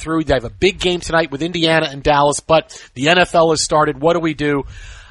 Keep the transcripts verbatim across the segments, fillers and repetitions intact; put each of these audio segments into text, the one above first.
through. They have a big game tonight with Indiana and Dallas, but the N F L has started. What do we do?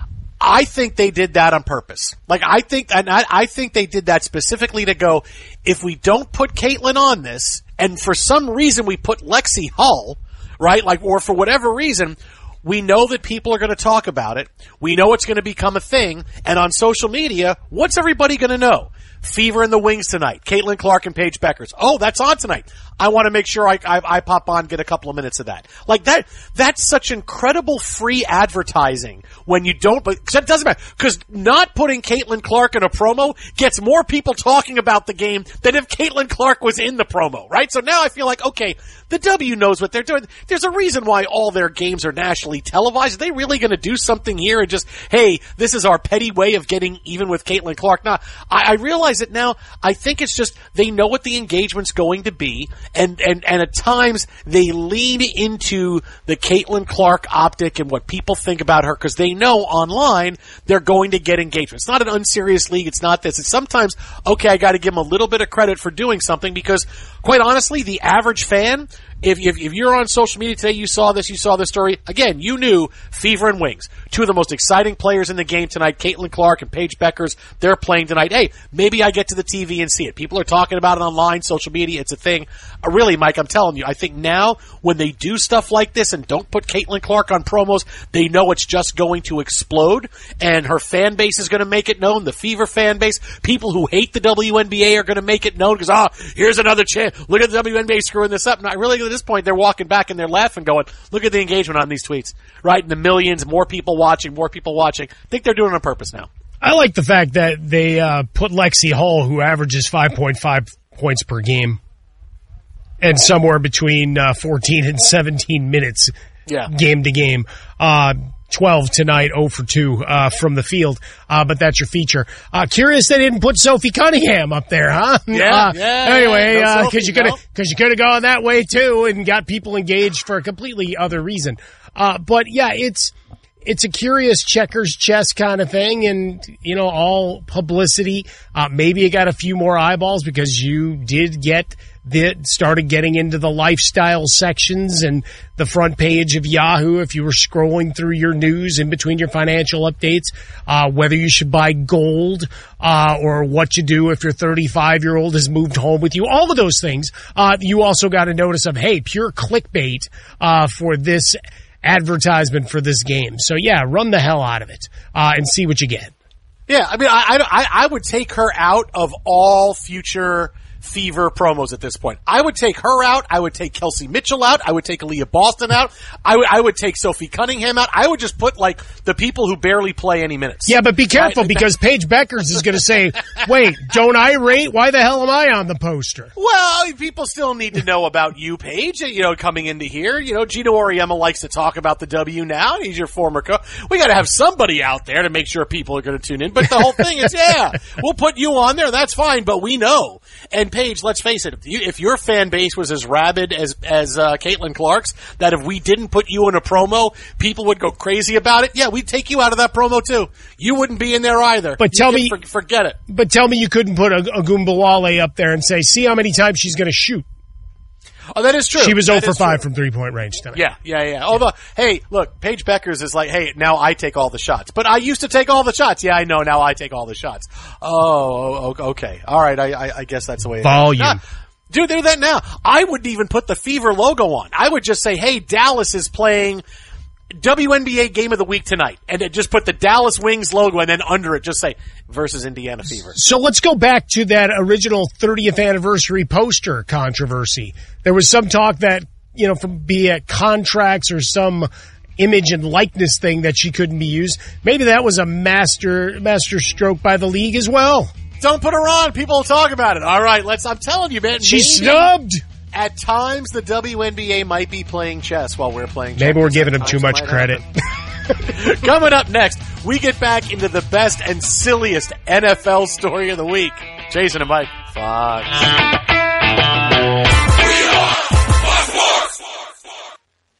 I think they did that on purpose. Like, I think, and I, I think they did that specifically to go, if we don't put Caitlin on this, and for some reason we put Lexi Hull, right, like, or for whatever reason, we know that people are going to talk about it. We know it's going to become a thing. And on social media, what's everybody going to know? Fever in the Wings tonight. Caitlin Clark and Paige Beckers. Oh, that's on tonight. I want to make sure I, I, I pop on, get a couple of minutes of that. Like that, that's such incredible free advertising when you don't, but cause that doesn't matter. Cause not putting Caitlin Clark in a promo gets more people talking about the game than if Caitlin Clark was in the promo, right? So now I feel like, okay, the W knows what they're doing. There's a reason why all their games are nationally televised. Are they really going to do something here and just, hey, this is our petty way of getting even with Caitlin Clark? Now, I, I realize it now. I think it's just they know what the engagement's going to be, and, and, and at times they lean into the Caitlin Clark optic and what people think about her because they know online they're going to get engagement. It's not an unserious league. It's not this. It's sometimes, okay, I got to give them a little bit of credit for doing something because, quite honestly, the average fan, If, if if you're on social media today, you saw this, you saw this story, again, you knew Fever and Wings. Two of the most exciting players in the game tonight, Caitlin Clark and Paige Beckers, they're playing tonight. Hey, maybe I get to the T V and see it. People are talking about it online, social media, it's a thing. Uh, really, Mike, I'm telling you, I think now when they do stuff like this and don't put Caitlin Clark on promos, they know it's just going to explode, and her fan base is going to make it known, the Fever fan base. People who hate the W N B A are going to make it known because, ah, oh, here's another chance. Look at the W N B A screwing this up. And I really, at this point, they're walking back and they're laughing, going, look at the engagement on these tweets, right? And the millions, more people watching, more people watching. I think they're doing it on purpose now. I like the fact that they uh, put Lexi Hull, who averages five point five points per game, and somewhere between uh, fourteen and seventeen minutes yeah. game to game. Uh, twelve tonight, oh for two uh, from the field, uh, but that's your feature. Uh, curious they didn't put Sophie Cunningham up there, huh? Yeah, uh, yeah. Anyway, because no uh, you could have because you could have gone that way too and got people engaged for a completely other reason. Uh, but yeah, it's it's a curious checkers chess kind of thing, and you know, all publicity. Uh, maybe it got a few more eyeballs because you did get. That started getting into the lifestyle sections and the front page of Yahoo if you were scrolling through your news in between your financial updates, uh, whether you should buy gold, uh, or what you do if your thirty-five-year-old has moved home with you, all of those things. Uh, you also got a notice of, hey, pure clickbait, uh, for this advertisement for this game. So yeah, run the hell out of it, uh, and see what you get. Yeah, I mean, I, I, I would take her out of all future Fever promos at this point. I would take her out. I would take Kelsey Mitchell out. I would take Aaliyah Boston out. I would, I would take Sophie Cunningham out. I would just put, like, the people who barely play any minutes. Yeah, but be careful, right? Because Paige Beckers is going to say, wait, don't I rate? Why the hell am I on the poster? Well, people still need to know about you, Paige, you know, coming into here. You know, Gino Auriemma likes to talk about the W now. He's your former coach. We got to have somebody out there to make sure people are going to tune in. But the whole thing is, yeah, we'll put you on there. That's fine, but we know. And Paige, let's face it, if, you, if your fan base was as rabid as as uh, Caitlin Clark's, that if we didn't put you in a promo, people would go crazy about it. Yeah, we'd take you out of that promo too. You wouldn't be in there either. But you tell me, for, forget it. But tell me, you couldn't put a, a Goombawale up there and say, see how many times she's going to shoot. Oh, that is true. She was that oh for five from three-point range tonight. Yeah, yeah, yeah. Although, yeah. Hey, look, Paige Beckers is like, hey, now I take all the shots. But I used to take all the shots. Yeah, I know, now I take all the shots. Oh, okay. All right, I, I, I guess that's the way it Volume. is. Volume. Do do that now. I wouldn't even put the Fever logo on. I would just say, hey, Dallas is playing W N B A Game of the Week tonight. And it just put the Dallas Wings logo, and then under it just say, versus Indiana Fever. So let's go back to that original thirtieth anniversary poster controversy. There was some talk that, you know, from be it contracts or some image and likeness thing that she couldn't be used. Maybe that was a master master stroke by the league as well. Don't put her on. People will talk about it. All right, let's. I'm telling you, man. She's snubbed. At times, the W N B A might be playing chess while we're playing chess. Maybe we're giving them too much credit. Coming up next, we get back into the best and silliest N F L story of the week. Jason and Mike, Fox.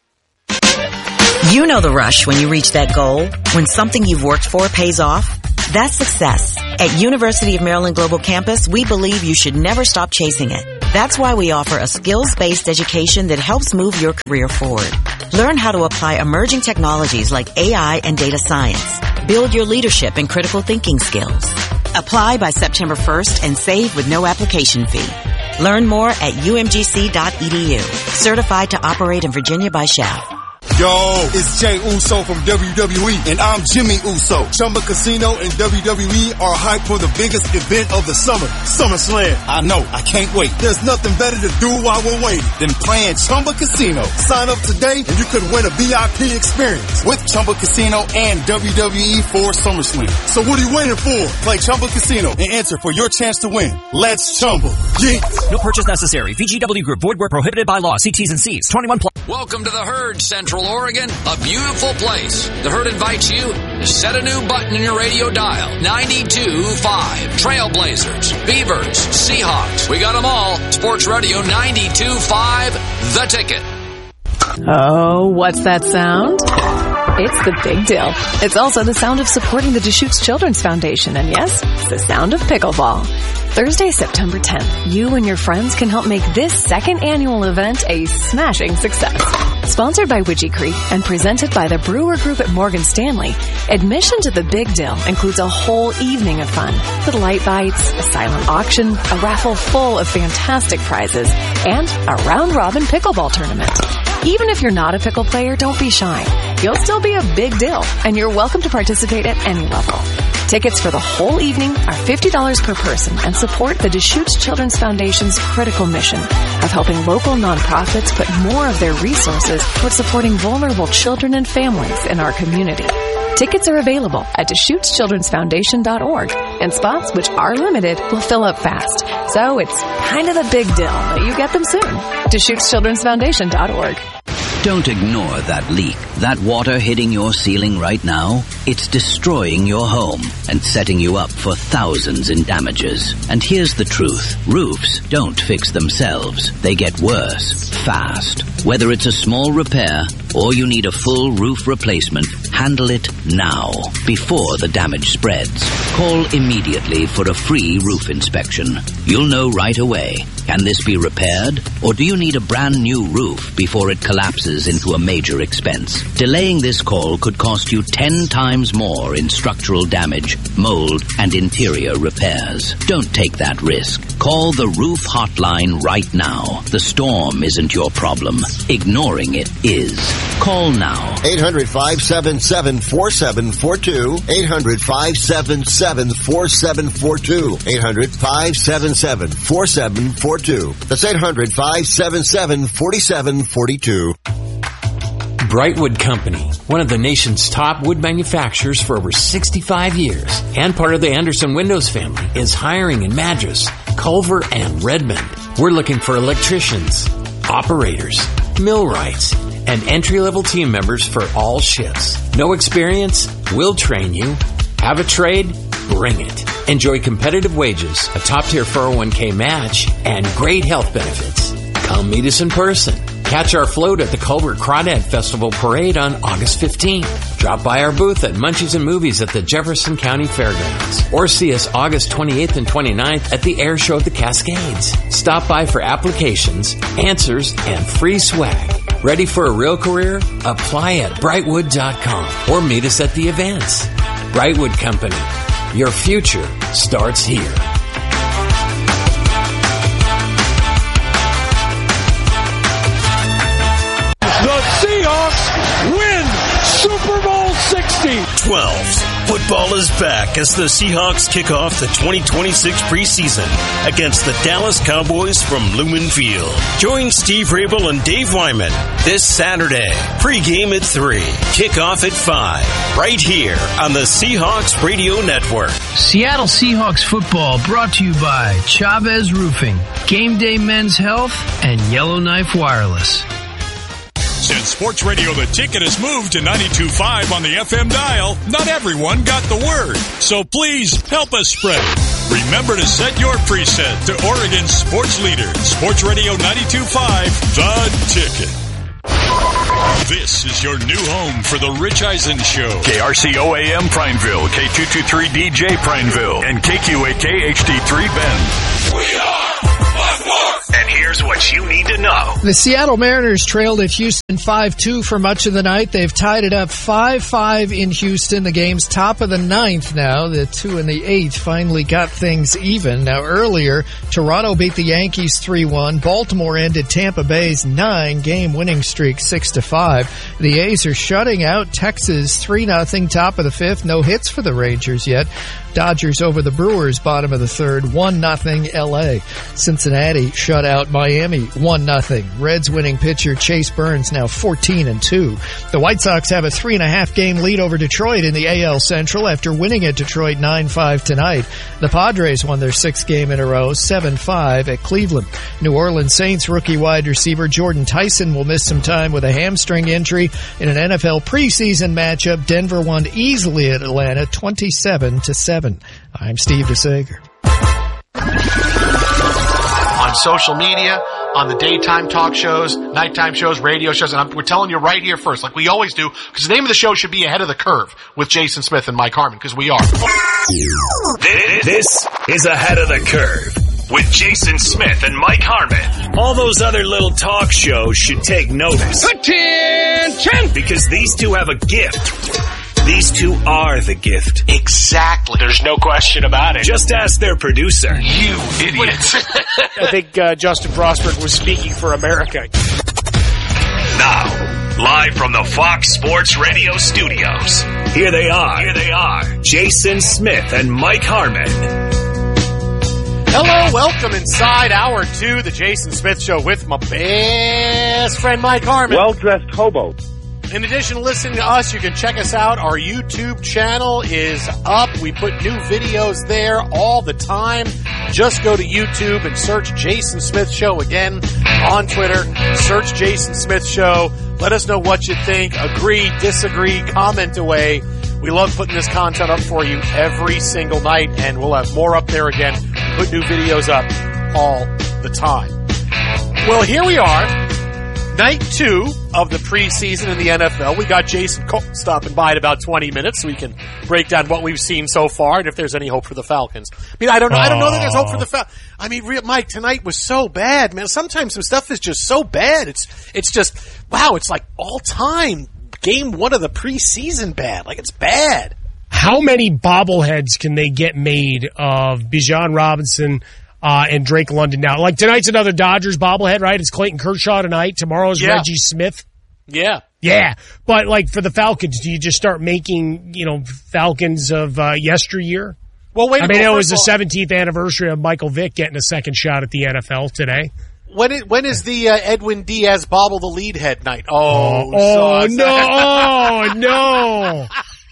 You know the rush when you reach that goal, when something you've worked for pays off. That's success. At University of Maryland Global Campus, we believe you should never stop chasing it. That's why we offer a skills-based education that helps move your career forward. Learn how to apply emerging technologies like A I and data science. Build your leadership and critical thinking skills. Apply by September first and save with no application fee. Learn more at U M G C dot E D U. Certified to operate in Virginia by S H A F. Yo, it's Jay Uso from W W E, and I'm Jimmy Uso. Chumba Casino and W W E are hyped for the biggest event of the summer, SummerSlam. I know, I can't wait. There's nothing better to do while we're waiting than playing Chumba Casino. Sign up today and you could win a V I P experience with Chumba Casino and W W E for SummerSlam. So what are you waiting for? Play Chumba Casino and enter for your chance to win. Let's Chumba. Yeah. No purchase necessary. V G W Group. Void where prohibited by law. See T's and C's. twenty-one plus. Welcome to the Herd, Central Oregon, a beautiful place. The Herd invites you to set a new button in your radio dial. ninety-two point five. Trailblazers, Beavers, Seahawks. We got them all. Sports Radio ninety-two point five. The Ticket. Oh, what's that sound? It's the Big Deal. It's also the sound of supporting the Deschutes Children's Foundation. And yes, it's the sound of pickleball. Thursday, September tenth, you and your friends can help make this second annual event a smashing success. Sponsored by Widgie Creek and presented by the Brewer Group at Morgan Stanley, admission to the Big Deal includes a whole evening of fun with light bites, a silent auction, a raffle full of fantastic prizes, and a round-robin pickleball tournament. Even if you're not a pickle player, don't be shy. You'll still be a big deal, and you're welcome to participate at any level. Tickets for the whole evening are fifty dollars per person and support the Deschutes Children's Foundation's critical mission of helping local nonprofits put more of their resources towards supporting vulnerable children and families in our community. Tickets are available at Deschutes Children's Foundation dot org, and spots, which are limited, will fill up fast. So it's kind of a big deal that you get them soon. Deschutes Children's Foundation dot org. Don't ignore that leak. That water hitting your ceiling right now, it's destroying your home and setting you up for thousands in damages. And here's the truth. Roofs don't fix themselves. They get worse, fast. Whether it's a small repair or you need a full roof replacement, handle it now, before the damage spreads. Call immediately for a free roof inspection. You'll know right away. Can this be repaired? Or do you need a brand new roof before it collapses into a major expense? Delaying this call could cost you ten times more in structural damage, mold, and interior repairs. Don't take that risk. Call the Roof Hotline right now. The storm isn't your problem. Ignoring it is. Call now. eight hundred, five seven seven, four seven four two. eight hundred, five seven seven, four seven four two. eight hundred, five seven seven, four seven four two. That's eight hundred, five seven seven, four seven four two. Brightwood Company, one of the nation's top wood manufacturers for over sixty-five years, and part of the Anderson Windows family, is hiring in Madras, Culver, and Redmond. We're looking for electricians, operators, millwrights, and entry-level team members for all shifts. No experience? We'll train you. Have a trade? Bring it. Enjoy competitive wages, a top-tier four oh one k match, and great health benefits. Come meet us in person. Catch our float at the Culver Crawdad Festival Parade on August fifteenth. Drop by our booth at Munchies and Movies at the Jefferson County Fairgrounds. Or see us August twenty-eighth and twenty-ninth at the Air Show at the Cascades. Stop by for applications, answers, and free swag. Ready for a real career? Apply at brightwood dot com or meet us at the events. Brightwood Company. Your future starts here. Seahawks win Super Bowl sixty. twelve. Football is back as the Seahawks kick off the twenty twenty-six preseason against the Dallas Cowboys from Lumen Field. Join Steve Rabel and Dave Wyman this Saturday. Pre-game at three, kickoff at five, right here on the Seahawks Radio Network. Seattle Seahawks football brought to you by Chavez Roofing, Game Day Men's Health, and Yellowknife Wireless. Since Sports Radio The Ticket has moved to ninety-two point five on the F M dial, not everyone got the word. So please help us spread it. Remember to set your preset to Oregon's sports leader, Sports Radio ninety-two point five, The Ticket. This is your new home for the Rich Eisen Show. K R C O A M Prineville, K two two three D J Prineville, and K Q A K H D three Bend. We are Buck Sports. And here's what you need to know. The Seattle Mariners trailed at Houston five two for much of the night. They've tied it up five five in Houston. The game's top of the ninth now. The two and the eighth finally got things even. Now earlier, Toronto beat the Yankees three one. Baltimore ended Tampa Bay's nine-game winning streak six to five. The A's are shutting out Texas three nothing, top of the fifth. No hits for the Rangers yet. Dodgers over the Brewers, bottom of the third, one nothing L A. Cincinnati shut out Miami, one nothing. Reds winning pitcher Chase Burns now fourteen and two. The White Sox have a three and a half game lead over Detroit in the A L Central after winning at Detroit nine five tonight. The Padres won their sixth game in a row, seven five at Cleveland. New Orleans Saints rookie wide receiver Jordan Tyson will miss some time with a hamstring injury in an N F L preseason matchup. Denver won easily at Atlanta, twenty-seven to seven. I'm Steve DeSager. On social media, on the daytime talk shows, nighttime shows, radio shows, and I'm, we're telling you right here first, like we always do, because the name of the show should be Ahead of the Curve with Jason Smith and Mike Harmon, because we are. This is Ahead of the Curve with Jason Smith and Mike Harmon. All those other little talk shows should take notice. Attention! Because these two have a gift. These two are the gift. Exactly. There's no question about it. Just ask their producer. You idiots. I think uh, Justin Frostberg was speaking for America. Now, live from the Fox Sports Radio studios, here they are. Here they are. Jason Smith and Mike Harmon. Hello, welcome inside hour two, the Jason Smith Show with my best friend Mike Harmon. Well-dressed hobo. In addition to listening to us, you can check us out. Our YouTube channel is up. We put new videos there all the time. Just go to YouTube and search Jason Smith Show again. On Twitter, search Jason Smith Show. Let us know what you think. Agree, disagree, comment away. We love putting this content up for you every single night, and we'll have more up there again. We put new videos up all the time. Well, here we are. Night two of the preseason in the N F L. We got Jason Cole stopping by in about twenty minutes so we can break down what we've seen so far and if there's any hope for the Falcons. I mean, I don't know. I don't know that there's hope for the Falcons. I mean, real, Mike, tonight was so bad, man. Sometimes some stuff is just so bad. It's it's just, wow, it's like all time game one of the preseason bad. Like, it's bad. How many bobbleheads can they get made of Bijan Robinson Uh, and Drake London now? Like, tonight's another Dodgers bobblehead, right? It's Clayton Kershaw tonight. Tomorrow's yeah. Reggie Smith. Yeah. Yeah. But, like, for the Falcons, do you just start making, you know, Falcons of uh, yesteryear? Well, wait a minute. I mean, well, it was the all, seventeenth anniversary of Michael Vick getting a second shot at the N F L today. When, it, when is the uh, Edwin Diaz bobble the lead head night? Oh, oh, so no. Oh, no.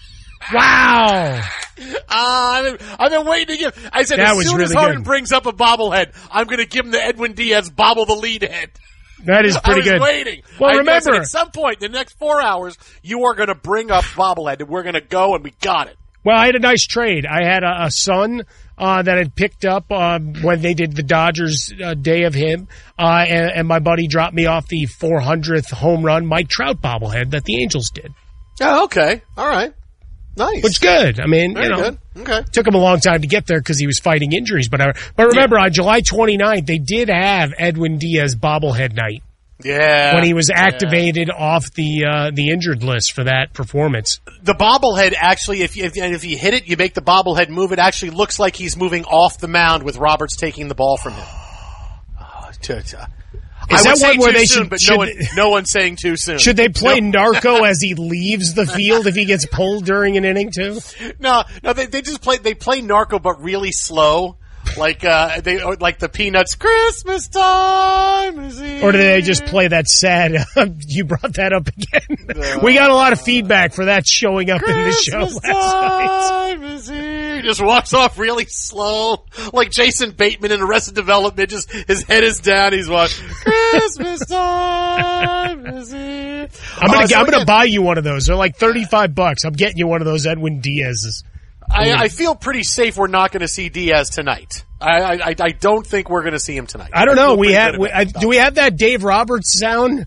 Wow. Uh, I've, been, I've been waiting to give. I said, that as soon really as Harden good. brings up a bobblehead, I'm going to give him the Edwin Diaz bobble the lead head. That is pretty I was good. waiting. Well, I, remember, I said, at some point in the next four hours, you are going to bring up bobblehead, and we're going to go, and we got it. Well, I had a nice trade. I had a, a son uh, that had picked up uh, when they did the Dodgers uh, Day of Him, uh, and, and my buddy dropped me off the four hundredth home run Mike Trout bobblehead that the Angels did. Oh, okay. All right. Nice. Which good. I mean, Very you know, good. Okay. Took him a long time to get there because he was fighting injuries. But I, but remember, yeah. on July twenty-ninth, they did have Edwin Diaz bobblehead night. Yeah. When he was activated yeah. off the uh, the injured list for that performance. The bobblehead actually, if you, if, if you hit it, you make the bobblehead move. It actually looks like he's moving off the mound with Roberts taking the ball from him. Oh, to, to, Is I that one where they soon, should, but should no, one, no one's saying too soon. Should they play no. narco as he leaves the field if he gets pulled during an inning too? No, no, they, they just play. They play narco, but really slow, like uh, they like the Peanuts. Christmas time is here. Or do they just play that sad? Uh, you brought that up again. No. We got a lot of feedback for that showing up Christmas in the show last time night. Is here. He just walks off really slow, like Jason Bateman in Arrested Development. Just his head is down. He's watching. Christmas time is here. I'm gonna, uh, so I'm again, gonna buy you one of those. They're like thirty-five bucks. I'm getting you one of those Edwin Diaz's. I, I feel pretty safe we're not going to see Diaz tonight. I, I, I don't think we're going to see him tonight. I don't know. I we have. We, I, do we have that Dave Roberts sound?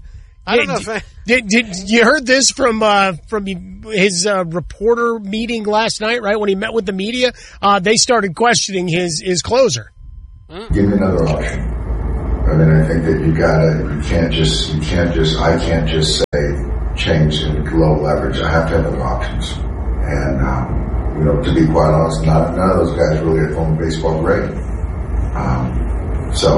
I don't know if I... Did, did you heard this from uh, from his uh, reporter meeting last night, right? When he met with the media, uh, they started questioning his, his closer. Give me another option. I mean, I think that you gotta, you can't just, you can't just, I can't just say change and low leverage. I have to have other options. And, um, you know, to be quite honest, not, none of those guys really are throwing baseball great. Um, so,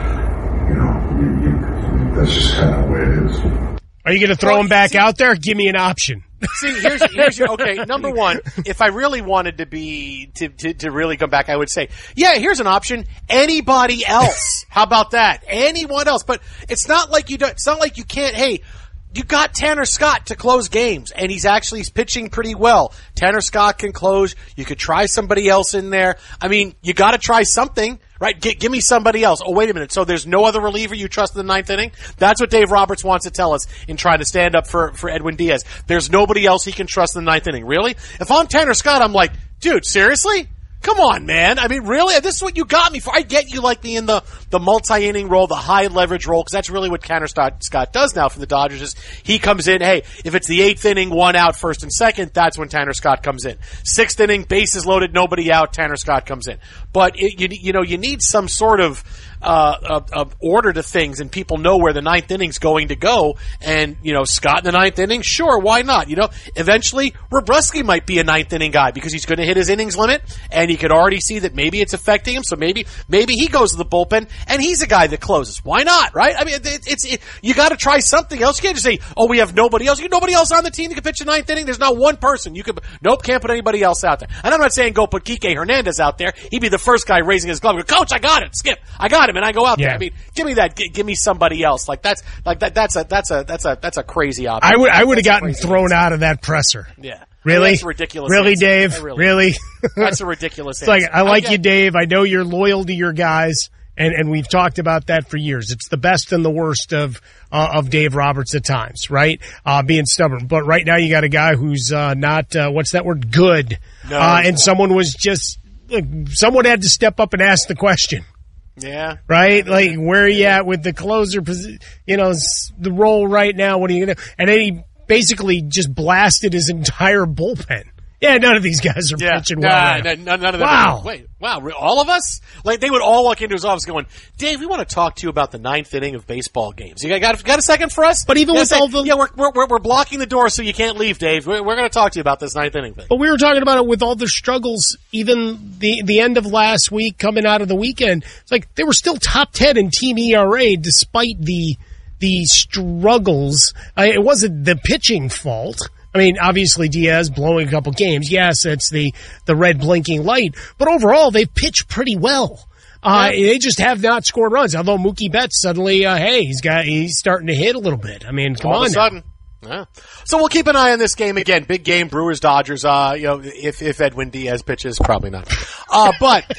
you know, you, you, that's just kind of the way it is. Are you going to throw well, him back see, out there? Give me an option. See, here's, here's your, okay, number one, if I really wanted to be, to, to, to really come back, I would say, yeah, here's an option. Anybody else. How about that? Anyone else. But it's not like you don't, it's not like you can't, hey, you got Tanner Scott to close games, and he's actually pitching pretty well. Tanner Scott can close. You could try somebody else in there. I mean, you got to try something, right? G- give me somebody else. Oh, wait a minute. So there's no other reliever you trust in the ninth inning? That's what Dave Roberts wants to tell us in trying to stand up for, for Edwin Diaz. There's nobody else he can trust in the ninth inning. Really? If I'm Tanner Scott, I'm like, dude, seriously? Come on, man. I mean, really? This is what you got me for. I get you like me in the, the multi-inning role, the high-leverage role, because that's really what Tanner Scott does now for the Dodgers is he comes in, hey, if it's the eighth inning, one out, first and second, that's when Tanner Scott comes in. Sixth inning, bases loaded, nobody out, Tanner Scott comes in. But, it, you, you know, you need some sort of uh, of, of order to things, and people know where the ninth inning's going to go. And, you know, Scott in the ninth inning, sure, why not? You know, eventually, Robreski might be a ninth inning guy because he's going to hit his innings limit, and you could already see that maybe it's affecting him. So maybe maybe he goes to the bullpen, and he's a guy that closes. Why not, right? I mean, it, it's it, you got to try something else. You can't just say, oh, we have nobody else. You have nobody else on the team that can pitch a ninth inning. There's not one person. You could nope, can't put anybody else out there. And I'm not saying go put Kike Hernandez out there. He'd be the first guy raising his glove. Go, Coach, I got it. Skip, I got him, and I go out yeah. there. I mean, give me that. G- give me somebody else. Like that's like that. That's a that's a that's a that's a crazy option. I would I would have that's gotten thrown answer. out of that presser. Yeah. Really? That's a ridiculous Really, answer. Dave? Really? really? That's a ridiculous it's answer. Like, I like I you, Dave. I know you're loyal to your guys, and, and we've talked about that for years. It's the best and the worst of uh, of Dave Roberts at times, right? Uh, being stubborn. But right now you got a guy who's uh, not, uh, what's that word, good. No. Uh, and someone was just, look, someone had to step up and ask the question. Yeah. Right? Like, where are you at with the closer, you know, the role right now? What are you going to do? And then he basically just blasted his entire bullpen. Yeah, none of these guys are yeah. pitching nah, well. Nah, none of them. Wow. Wait, wow, all of us? Like, they would all walk into his office going, Dave, we want to talk to you about the ninth inning of baseball games. You got, got a second for us? But even yeah, with say, all the... Yeah, we're, we're, we're blocking the door so you can't leave, Dave. We're, we're going to talk to you about this ninth inning thing. But we were talking about it with all the struggles, even the, the end of last week, coming out of the weekend. It's like, they were still top ten in team E R A despite the, the struggles. Uh, it wasn't the pitching fault. I mean, obviously Diaz blowing a couple games. Yes, it's the, the red blinking light. But overall, they pitch pretty well. Uh, yeah. They just have not scored runs. Although Mookie Betts suddenly, uh, hey, he's got, he's starting to hit a little bit. I mean, come All on. All of a sudden. Yeah. So we'll keep an eye on this game again. Big game, Brewers, Dodgers. Uh, you know, if, if Edwin Diaz pitches, probably not. Uh, but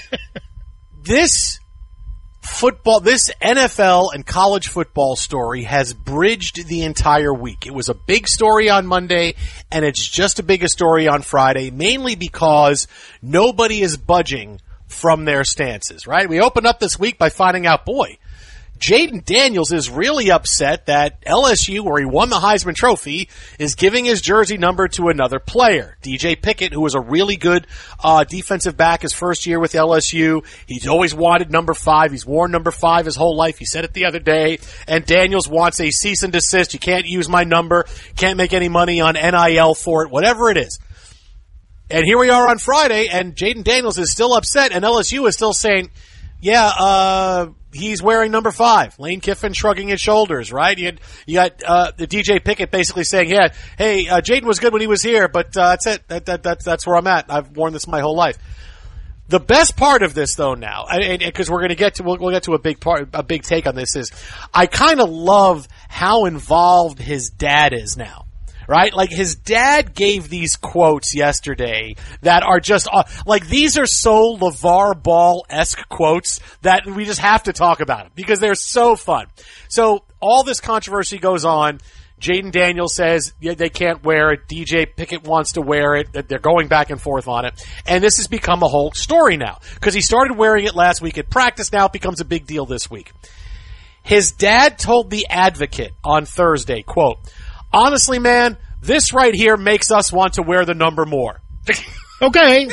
this football, this N F L and college football story has bridged the entire week. It was a big story on Monday, and it's just a bigger story on Friday, mainly because nobody is budging from their stances, right? We opened up this week by finding out, boy, Jaden Daniels is really upset that L S U, where he won the Heisman Trophy, is giving his jersey number to another player. D J Pickett, who was a really good uh defensive back his first year with L S U. He's always wanted number five. He's worn number five his whole life. He said it the other day. And Daniels wants a cease and desist. You can't use my number. Can't make any money on N I L for it. Whatever it is. And here we are on Friday, and Jaden Daniels is still upset, and L S U is still saying, yeah, uh... he's wearing number five. Lane Kiffin shrugging his shoulders, right? You, had, you got uh, the D J Pickett basically saying, "Yeah, hey, uh, Jaden was good when he was here, but uh, that's it. That, that, that's that's where I'm at. I've worn this my whole life." The best part of this, though, now, because we're going to get to we'll, we'll get to a big part, a big take on this, is I kind of love how involved his dad is now. Right? Like, his dad gave these quotes yesterday that are just, uh, like, these are so LeVar Ball-esque quotes that we just have to talk about them because they're so fun. So, all this controversy goes on. Jaden Daniels says yeah, they can't wear it. D J Pickett wants to wear it. They're going back and forth on it. And this has become a whole story now because he started wearing it last week at practice. Now it becomes a big deal this week. His dad told The Advocate on Thursday, quote, honestly, man, this right here makes us want to wear the number more. Okay.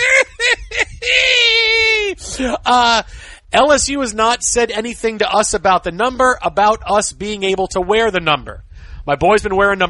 uh, L S U has not said anything to us about the number, about us being able to wear the number. My boy's been wearing number